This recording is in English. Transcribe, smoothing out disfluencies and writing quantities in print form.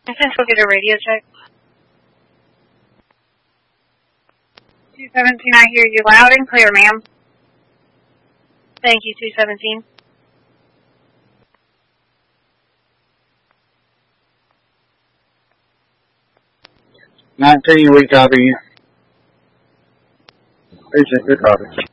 Central, get a radio check. 217, I hear you loud and clear, ma'am. Thank you, 217. We copy you. Agent, good copy.